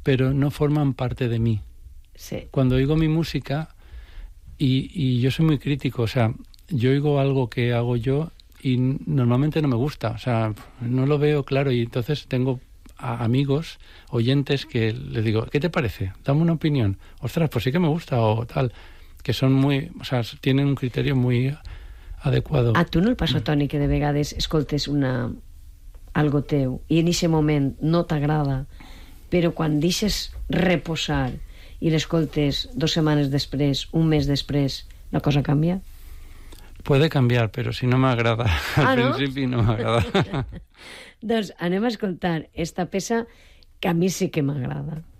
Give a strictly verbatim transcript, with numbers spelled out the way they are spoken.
pero no forman parte de mí. Sí. Cuando oigo mi música, y, y yo soy muy crítico, o sea, yo oigo algo que hago yo y normalmente no me gusta, o sea, no lo veo claro, y entonces tengo a amigos, oyentes, que les digo, ¿qué te parece? Dame una opinión. Ostras, pues sí que me gusta, o tal, que son muy, o sea, tienen un criterio muy adequado. A tu no el passa, Toni, que de vegades escoltes una... algo teu i en aquest moment no t'agrada, però quan deixes reposar i l'escoltes dos setmanes després, un mes després, la cosa canvia? Puede cambiar, pero si no me agrada al ah, ¿no? principi no m'agrada. Doncs anem a escoltar esta peça que a mi sí que m'agrada.